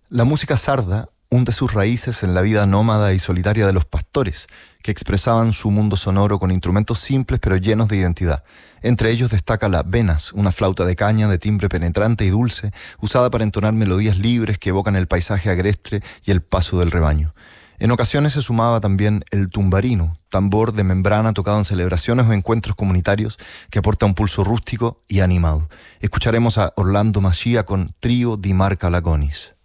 La música sarda hunde sus raíces en la vida nómada y solitaria de los pastores, que expresaban su mundo sonoro con instrumentos simples pero llenos de identidad. Entre ellos destaca la venas, una flauta de caña de timbre penetrante y dulce, usada para entonar melodías libres que evocan el paisaje agreste y el paso del rebaño. En ocasiones se sumaba también el tumbarino, tambor de membrana tocado en celebraciones o encuentros comunitarios que aporta un pulso rústico y animado. Escucharemos a Orlando Machia con Trio di Marca Lagonis.